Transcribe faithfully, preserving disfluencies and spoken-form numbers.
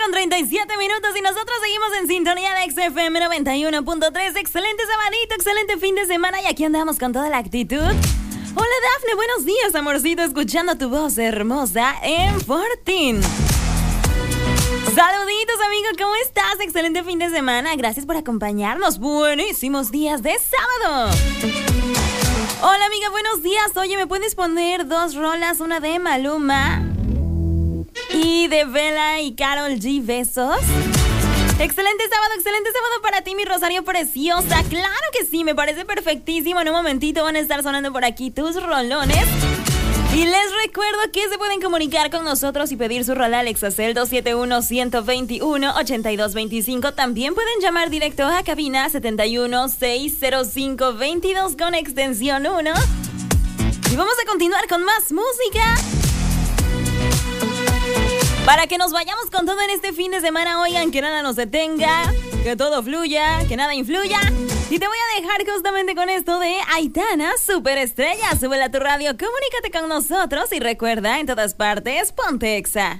con treinta y siete minutos y nosotros seguimos en sintonía de X F M noventa y uno punto tres. Excelente sabadito, excelente fin de semana y aquí andamos con toda la actitud. Hola Dafne, buenos días, amorcito, escuchando tu voz hermosa en Fortin. Saluditos, amigo, ¿cómo estás? Excelente fin de semana, gracias por acompañarnos. Buenísimos días de sábado. Hola, amiga, buenos días. Oye, ¿me puedes poner dos rolas? Una de Maluma y de Bella y Karol G, besos. Excelente sábado, excelente sábado para ti, mi Rosario preciosa. Claro que sí, me parece perfectísimo. En un momentito van a estar sonando por aquí tus rolones. Y les recuerdo que se pueden comunicar con nosotros y pedir su rola al Exacel dos siete uno, uno dos uno, ocho dos dos cinco. También pueden llamar directo a cabina setenta y uno, seiscientos cinco, veintidós con extensión uno. Y vamos a continuar con más música para que nos vayamos con todo en este fin de semana. Oigan, que nada nos detenga, que todo fluya, que nada influya. Y te voy a dejar justamente con esto de Aitana, Superestrella. Súbela a tu radio, comunícate con nosotros y recuerda, en todas partes, ponte Exa.